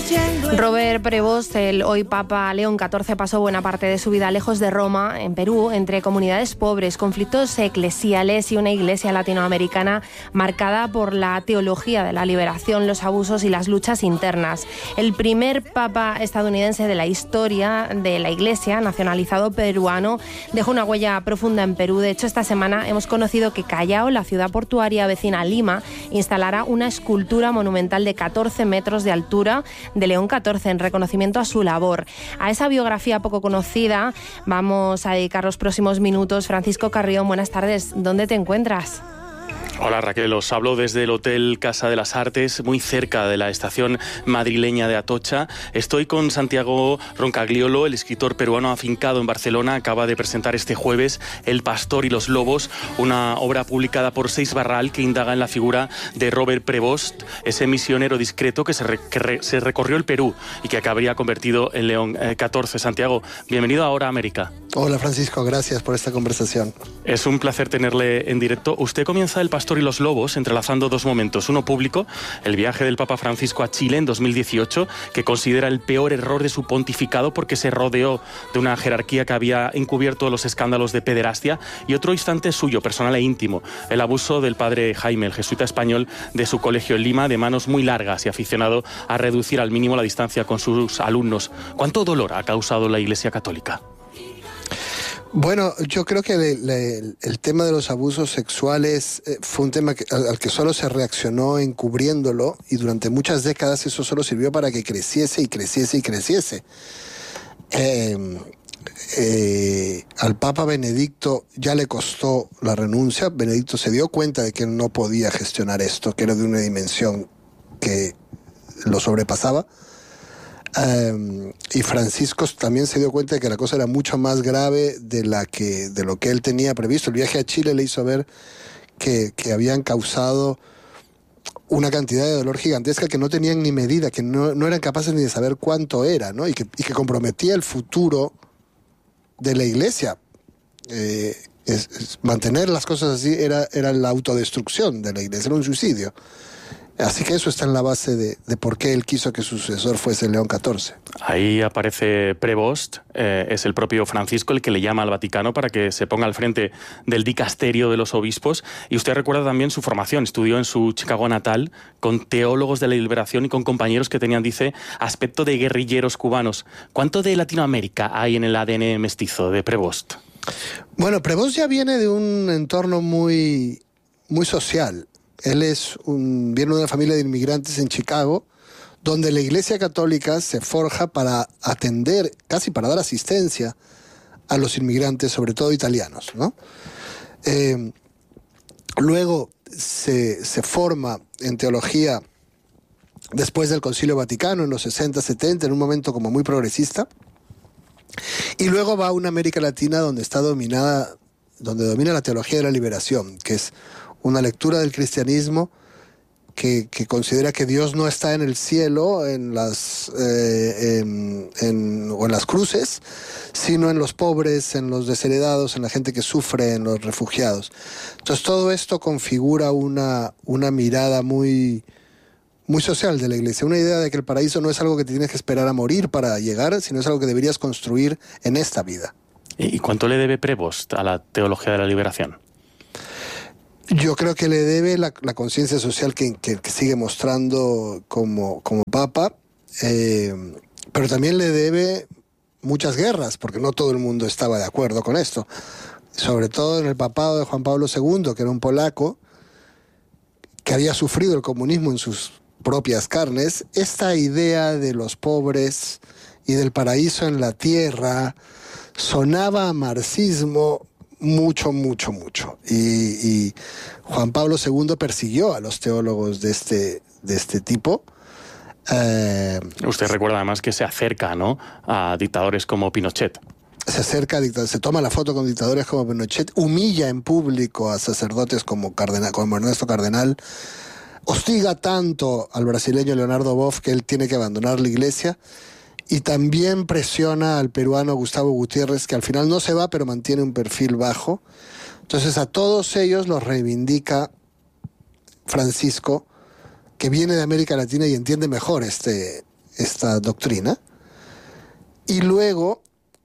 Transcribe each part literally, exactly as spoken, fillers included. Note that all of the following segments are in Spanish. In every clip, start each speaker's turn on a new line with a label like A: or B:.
A: Robert Prevost, el hoy Papa León catorce, pasó buena parte de su vida lejos de Roma, en Perú, entre comunidades pobres, conflictos eclesiales y una iglesia latinoamericana marcada por la teología de la liberación, los abusos y las luchas internas. El primer papa estadounidense de la historia de la iglesia, nacionalizado peruano, dejó una huella profunda en Perú. De hecho, esta semana hemos conocido que Callao, la ciudad portuaria vecina a Lima, instalará una escultura monumental de catorce metros de altura de León catorce en reconocimiento a su labor. A esa biografía poco conocida vamos a dedicar los próximos minutos. Francisco Carrión, buenas tardes. ¿Dónde te encuentras?
B: Hola Raquel, os hablo desde el Hotel Casa de las Artes, muy cerca de la estación madrileña de Atocha. Estoy con Santiago Roncagliolo, el escritor peruano afincado en Barcelona. Acaba de presentar este jueves El Pastor y los Lobos, una obra publicada por Seix Barral que indaga en la figura de Robert Prevost, ese misionero discreto que se, re, que re, se recorrió el Perú y que acabaría convertido en León eh, catorce. Santiago, bienvenido a Ahora América.
C: Hola Francisco, gracias por esta conversación.
B: Es un placer tenerle en directo. Usted comienza El Pastor y los Lobos entrelazando dos momentos. Uno público, el viaje del Papa Francisco a Chile en dos mil dieciocho, que considera el peor error de su pontificado porque se rodeó de una jerarquía que había encubierto los escándalos de pederastia. Y otro instante suyo, personal e íntimo, el abuso del padre Jaime, el jesuita español de su colegio en Lima, de manos muy largas y aficionado a reducir al mínimo la distancia con sus alumnos. ¿Cuánto dolor ha causado la Iglesia Católica?
C: Bueno, yo creo que le, le, el tema de los abusos sexuales eh, fue un tema que, al, al que solo se reaccionó encubriéndolo, y durante muchas décadas eso solo sirvió para que creciese y creciese y creciese. Eh, eh, al Papa Benedicto ya le costó la renuncia. Benedicto se dio cuenta de que no podía gestionar esto, que era de una dimensión que lo sobrepasaba. Um, y Francisco también se dio cuenta de que la cosa era mucho más grave de, la que, de lo que él tenía previsto. El viaje a Chile le hizo ver que, que habían causado una cantidad de dolor gigantesca que no tenían ni medida, que no, no eran capaces ni de saber cuánto era, ¿no? y, que, y que comprometía el futuro de la Iglesia. Eh, es, es, mantener las cosas así era, era la autodestrucción de la Iglesia, era un suicidio. Así que eso está en la base de, de por qué él quiso que su sucesor fuese León catorce.
B: Ahí aparece Prevost, eh, es el propio Francisco el que le llama al Vaticano para que se ponga al frente del dicasterio de los obispos. Y usted recuerda también su formación, estudió en su Chicago natal con teólogos de la liberación y con compañeros que tenían, dice, aspecto de guerrilleros cubanos. ¿Cuánto de Latinoamérica hay en el A D N mestizo de Prevost?
C: Bueno, Prevost ya viene de un entorno muy, muy social. Él es un, viene de una familia de inmigrantes en Chicago, donde la Iglesia Católica se forja para atender, casi para dar asistencia a los inmigrantes, sobre todo italianos, ¿no? Eh, luego se, se forma en teología después del Concilio Vaticano, en los sesenta, setenta, en un momento como muy progresista, y luego va a una América Latina donde está dominada, donde domina la teología de la liberación, que es una lectura del cristianismo que, que considera que Dios no está en el cielo, en las, eh, en, en, o en las cruces, sino en los pobres, en los desheredados, en la gente que sufre, en los refugiados. Entonces todo esto configura una, una mirada muy, muy social de la Iglesia, una idea de que el paraíso no es algo que te tienes que esperar a morir para llegar, sino es algo que deberías construir en esta vida.
B: ¿Y cuánto le debe Prevost a la teología de la liberación?
C: Yo creo que le debe la, la conciencia social que, que, que sigue mostrando como, como Papa, eh, pero también le debe muchas guerras, porque no todo el mundo estaba de acuerdo con esto. Sobre todo en el papado de Juan Pablo segundo, que era un polaco, que había sufrido el comunismo en sus propias carnes. Esta idea de los pobres y del paraíso en la tierra sonaba a marxismo mucho, mucho, mucho. Y, y Juan Pablo segundo persiguió a los teólogos de este, de este tipo. Eh,
B: Usted recuerda además que se acerca, ¿no?, a dictadores como Pinochet.
C: Se acerca, se toma la foto con dictadores como Pinochet, humilla en público a sacerdotes como, Cardenal, como Ernesto Cardenal, hostiga tanto al brasileño Leonardo Boff que él tiene que abandonar la iglesia. Y también presiona al peruano Gustavo Gutiérrez, que al final no se va, pero mantiene un perfil bajo. Entonces a todos ellos los reivindica Francisco, que viene de América Latina y entiende mejor este, esta doctrina. Y luego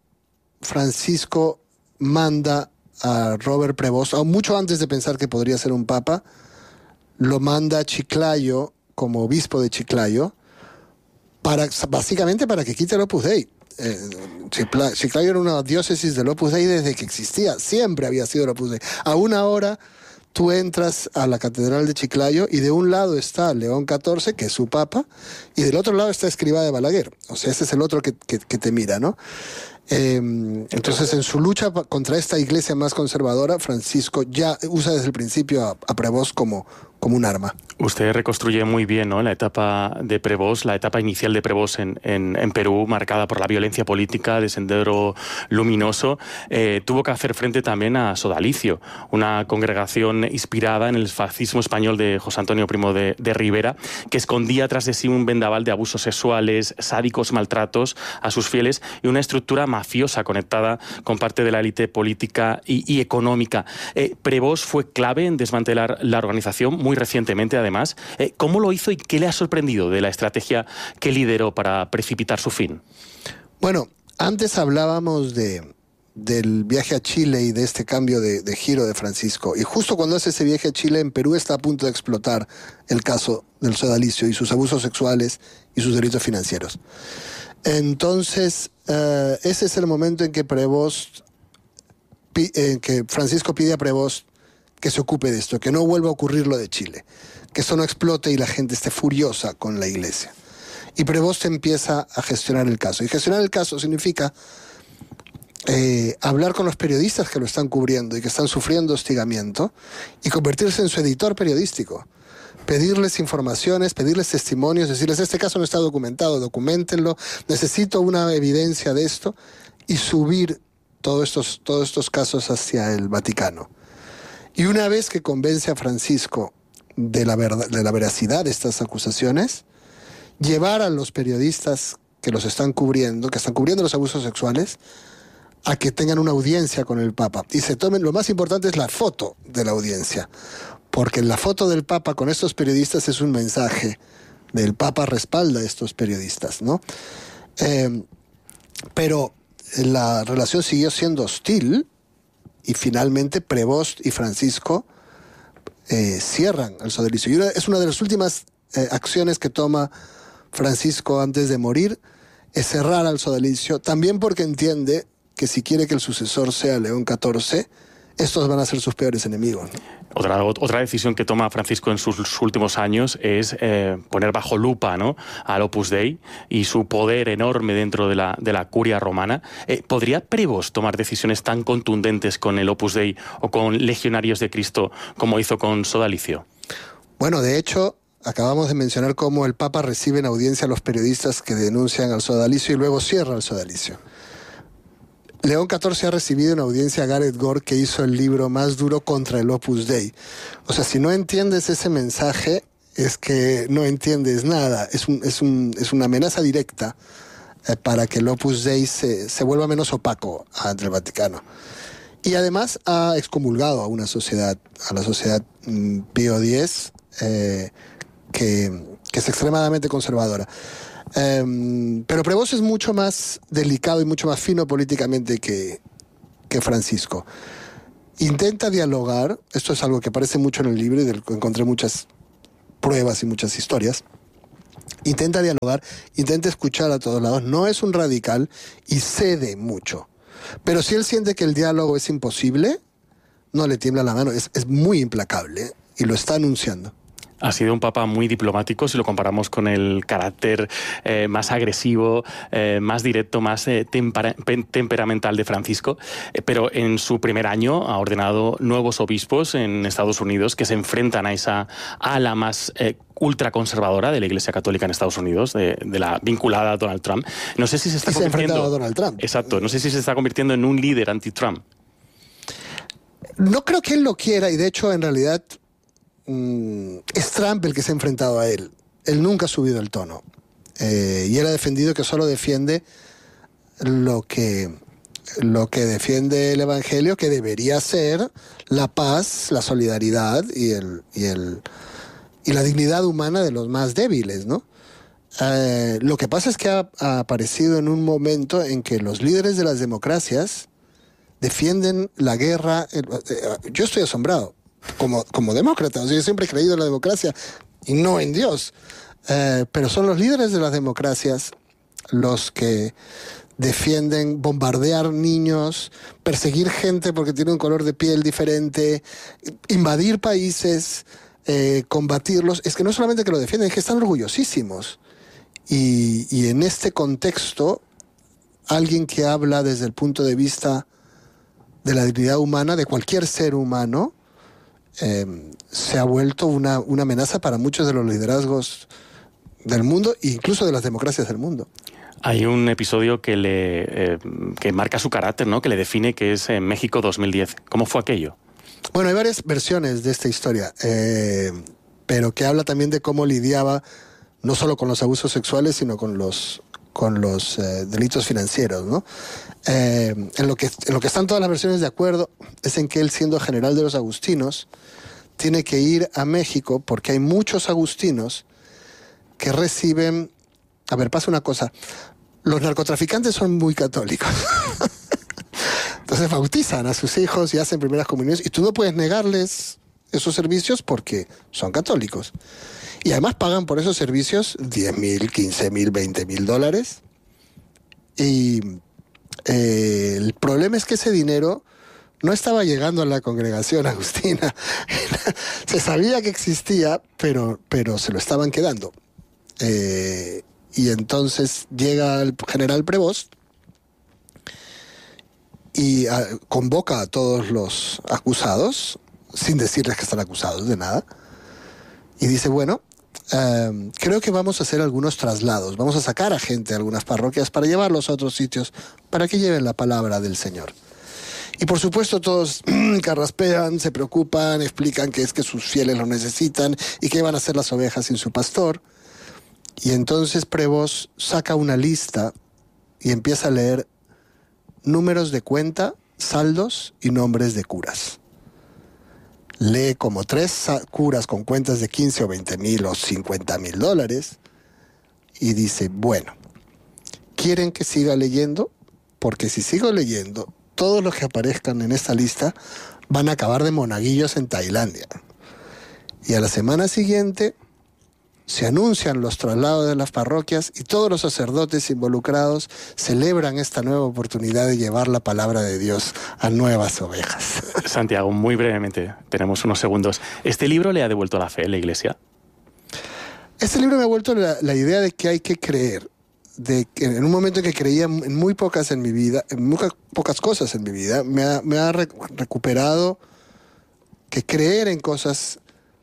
C: Francisco manda a Robert Prevost, mucho antes de pensar que podría ser un papa, lo manda a Chiclayo como obispo de Chiclayo, para, básicamente para que quite el Opus Dei. Eh, Chiclayo era una diócesis del Opus Dei desde que existía, siempre había sido el Opus Dei. Aún ahora tú entras a la catedral de Chiclayo y de un lado está León catorce, que es su papa, y del otro lado está Escrivá de Balaguer. O sea, ese es el otro que, que, que te mira, ¿no? Eh, entonces, en su lucha contra esta iglesia más conservadora, Francisco ya usa desde el principio a, a Prevost como, como un arma.
B: Usted reconstruye muy bien, ¿no?, la etapa de Prevost, la etapa inicial de Prevost en, en, en Perú, marcada por la violencia política de Sendero Luminoso. Eh, tuvo que hacer frente también a Sodalicio, una congregación inspirada en el fascismo español de José Antonio Primo de, de Rivera, que escondía tras de sí un vendaval de abusos sexuales, sádicos maltratos a sus fieles y una estructura mafiosa conectada con parte de la élite política y, y económica. Eh, Prevost fue clave en desmantelar la organización muy recientemente, además. Eh, ¿Cómo lo hizo y qué le ha sorprendido de la estrategia que lideró para precipitar su fin?
C: Bueno, antes hablábamos de, del viaje a Chile y de este cambio de, de giro de Francisco. Y justo cuando hace ese viaje a Chile, en Perú está a punto de explotar el caso del sodalicio y sus abusos sexuales y sus delitos financieros. Entonces, uh, ese es el momento en que Prevost, en que Francisco pide a Prevost que se ocupe de esto, que no vuelva a ocurrir lo de Chile, que esto no explote y la gente esté furiosa con la iglesia. Y Prevost empieza a gestionar el caso. Y gestionar el caso significa eh, hablar con los periodistas que lo están cubriendo y que están sufriendo hostigamiento y convertirse en su editor periodístico. Pedirles informaciones, pedirles testimonios, decirles, este caso no está documentado, documentenlo, necesito una evidencia de esto, y subir todos estos, todos estos casos hacia el Vaticano. Y una vez que convence a Francisco de la, verdad, de la veracidad de estas acusaciones, llevar a los periodistas que los están cubriendo, que están cubriendo los abusos sexuales, a que tengan una audiencia con el Papa. Y se tomen, lo más importante es la foto de la audiencia, porque la foto del Papa con estos periodistas es un mensaje del Papa, respalda a estos periodistas, ¿no? Eh, pero la relación siguió siendo hostil y finalmente Prevost y Francisco eh, cierran el sodalicio. Y una, es una de las últimas eh, acciones que toma Francisco antes de morir, es cerrar al sodalicio, también porque entiende que si quiere que el sucesor sea León catorce, estos van a ser sus peores enemigos, ¿no?
B: Otra, otra decisión que toma Francisco en sus últimos años es eh, poner bajo lupa, ¿no?, al Opus Dei y su poder enorme dentro de la, de la curia romana. Eh, ¿Podría Prevost tomar decisiones tan contundentes con el Opus Dei o con Legionarios de Cristo como hizo con Sodalicio?
C: Bueno, de hecho, acabamos de mencionar cómo el Papa recibe en audiencia a los periodistas que denuncian al sodalicio y luego cierra el sodalicio. León catorce ha recibido en audiencia a Gareth Gore, que hizo el libro más duro contra el Opus Dei. O sea, si no entiendes ese mensaje, es que no entiendes nada. Es, un, es, un, es una amenaza directa eh, para que el Opus Dei se, se vuelva menos opaco ante el Vaticano. Y además ha excomulgado a una sociedad, a la sociedad mm, Pío X, eh, que, que es extremadamente conservadora. Um, pero Prevost es mucho más delicado y mucho más fino políticamente que, que Francisco. Intenta dialogar, esto es algo que aparece mucho en el libro y del que encontré muchas pruebas y muchas historias. Intenta dialogar, intenta escuchar a todos lados, no es un radical y cede mucho. Pero si él siente que el diálogo es imposible, no le tiembla la mano, es, es muy implacable y lo está anunciando.
B: Ha sido un papa muy diplomático si lo comparamos con el carácter eh, más agresivo, eh, más directo, más eh, tempera temperamental de Francisco. Eh, pero en su primer año ha ordenado nuevos obispos en Estados Unidos que se enfrentan a esa ala más eh, ultraconservadora de la Iglesia Católica en Estados Unidos, de, de la vinculada a Donald Trump. No sé si se está
C: y
B: convirtiendo...
C: Se ha enfrentado a Donald Trump.
B: Exacto. No sé si se está convirtiendo en un líder anti-Trump.
C: No creo que él lo quiera y de hecho en realidad... es Trump el que se ha enfrentado a él. Él nunca ha subido el tono. Eh, y él ha defendido que solo defiende lo que, lo que defiende el Evangelio, que debería ser la paz, la solidaridad y, el, y, el, y la dignidad humana de los más débiles, ¿no? Eh, lo que pasa es que ha, ha aparecido en un momento en que los líderes de las democracias defienden la guerra. Eh, eh, yo estoy asombrado como, como demócrata. O sea, yo siempre he creído en la democracia y no en Dios. Eh, pero son los líderes de las democracias los que defienden bombardear niños, perseguir gente porque tiene un color de piel diferente, invadir países, eh, combatirlos. Es que no solamente que lo defienden, es que están orgullosísimos. Y, y en este contexto, alguien que habla desde el punto de vista de la dignidad humana, de cualquier ser humano, eh, se ha vuelto una, una amenaza para muchos de los liderazgos del mundo e incluso de las democracias del mundo.
B: Hay un episodio que le eh, que marca su carácter, ¿no? Que le define, que es en México dos mil diez. ¿Cómo fue aquello?
C: Bueno, hay varias versiones de esta historia, eh, pero que habla también de cómo lidiaba no solo con los abusos sexuales, sino con los con los eh, delitos financieros, ¿no? Eh, en lo que en lo que están todas las versiones de acuerdo es en que él, siendo general de los agustinos, tiene que ir a México porque hay muchos agustinos que reciben. A ver, pasa una cosa. Los narcotraficantes son muy católicos. Entonces bautizan a sus hijos y hacen primeras comuniones y tú no puedes negarles esos servicios porque son católicos. Y además pagan por esos servicios diez mil, quince mil, veinte mil dólares. Y eh, el problema es que ese dinero no estaba llegando a la congregación agustina. Se sabía que existía, pero, pero se lo estaban quedando. Eh, y entonces llega el general Prevost y a, convoca a todos los acusados, sin decirles que están acusados de nada, y dice, bueno, eh, creo que vamos a hacer algunos traslados, vamos a sacar a gente de algunas parroquias para llevarlos a otros sitios, para que lleven la palabra del Señor. Y por supuesto todos carraspean, se preocupan, explican que es que sus fieles lo necesitan y que van a hacer las ovejas sin su pastor. Y entonces Prevost saca una lista y empieza a leer números de cuenta, saldos y nombres de curas. Lee como tres curas con cuentas de quince o veinte mil o cincuenta mil dólares y dice, bueno, ¿quieren que siga leyendo? Porque si sigo leyendo, todos los que aparezcan en esta lista van a acabar de monaguillos en Tailandia. Y a la semana siguiente se anuncian los traslados de las parroquias y todos los sacerdotes involucrados celebran esta nueva oportunidad de llevar la palabra de Dios a nuevas ovejas.
B: Santiago, muy brevemente, tenemos unos segundos. ¿Este libro le ha devuelto la fe a la Iglesia?
C: Este libro me ha vuelto la, la idea de que hay que creer. De que en un momento en que creía en muy pocas en mi vida, en muy pocas cosas en mi vida, me ha, me ha recuperado que creer en cosas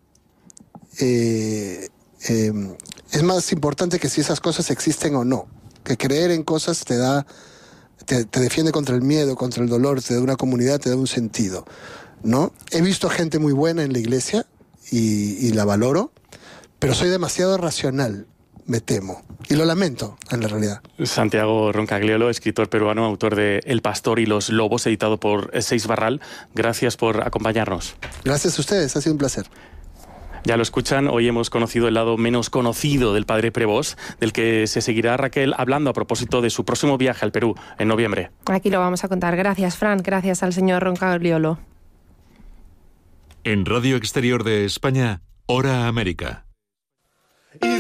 C: eh, Eh, es más importante que si esas cosas existen o no. Que creer en cosas te da, te, te defiende contra el miedo, contra el dolor, te da una comunidad, te da un sentido, ¿no? He visto gente muy buena en la iglesia y, y la valoro, pero soy demasiado racional, me temo. Y lo lamento, en la realidad.
B: Santiago Roncagliolo, escritor peruano, autor de El pastor y los lobos, editado por Seix Barral. Gracias por acompañarnos.
C: Gracias a ustedes, ha sido un placer.
B: Ya lo escuchan, hoy hemos conocido el lado menos conocido del padre Prevost, del que se seguirá Raquel hablando a propósito de su próximo viaje al Perú en noviembre.
A: Aquí lo vamos a contar. Gracias, Fran. Gracias al señor Roncagliolo.
D: En Radio Exterior de España, Hora América.